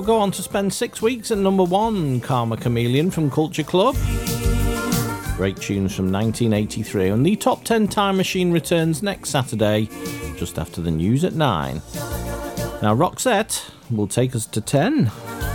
will go on to spend 6 weeks at number 1, Karma Chameleon from Culture Club. Great tunes from 1983, and the Top 10 Time Machine returns next Saturday, just after the news at 9. Now Roxette will take us to 10.